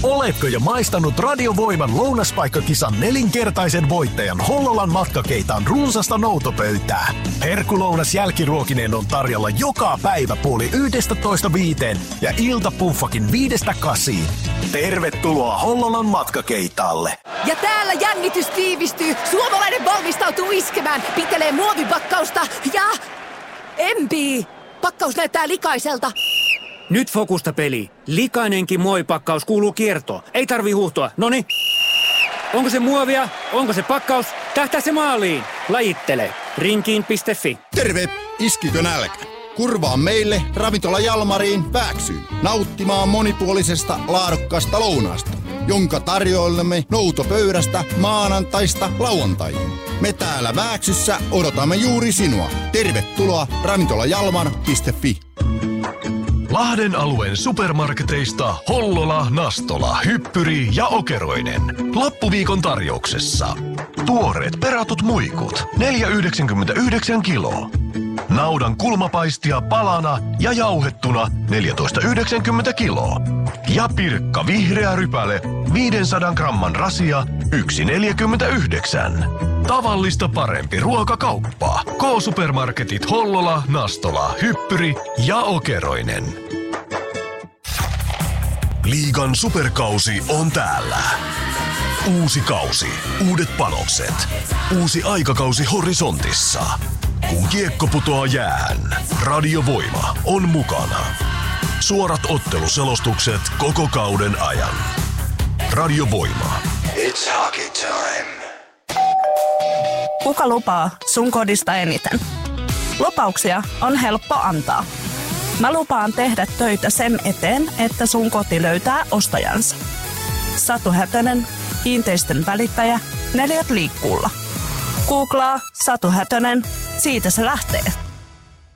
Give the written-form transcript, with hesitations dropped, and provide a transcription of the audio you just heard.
Oletko jo maistanut Radio Voiman lounaspaikkakisan 4-kertaisen voittajan Hollolan matkakeitaan runsasta noutopöytää? Herkkulounas jälkiruokinen on tarjolla joka päivä 10:30 ja iltapuffakin 5-8. Tervetuloa Hollolan matkakeitaalle. Ja täällä jännitys tiivistyy. Suomalainen valmistautuu iskemään. Pitelee muovipakkausta ja empii. Pakkaus näyttää likaiselta. Nyt fokusta peli. Likainenkin muovipakkaus kuuluu kiertoon. Ei tarvi huuhtoa. Noni. Onko se muovia? Onko se pakkaus? Tähtää se maaliin. Lajittele. Rinkiin.fi. Terve! Iskikö nälkä? Kurvaa meille Ravintola Jalmariin Vääksyyn. Nauttimaan monipuolisesta laadukkaasta lounaasta, jonka tarjoilemme noutopöydästä maanantaista lauantaihin. Me täällä Vääksyssä odotamme juuri sinua. Tervetuloa ravintolajalmar.fi. Lahden alueen supermarketeista Hollola, Nastola, Hyppyri ja Okeroinen. Loppuviikon tarjouksessa. Tuoreet peratut muikut, 4,99 kiloa. Naudan kulmapaistia palana ja jauhettuna 14,90 kiloa. Ja Pirkka vihreä rypäle 500 gramman rasia 1,49. Tavallista parempi ruokakauppa. K-supermarketit Hollola, Nastola, Hyppyri ja Okeroinen. Liigan superkausi on täällä. Uusi kausi, uudet panokset, uusi aikakausi horisontissa. Kun kiekko putoaa jäähän, Radio Voima on mukana. Suorat otteluselostukset koko kauden ajan. Radio Voima. It's hockey time. Kuka lupaa sun kodista eniten? Lupauksia on helppo antaa. Mä lupaan tehdä töitä sen eteen, että sun koti löytää ostajansa. Satu Hätönen, kiinteistön välittäjä, 4 liikkuulla. Googlaa Satu Hätönen, siitä se lähtee.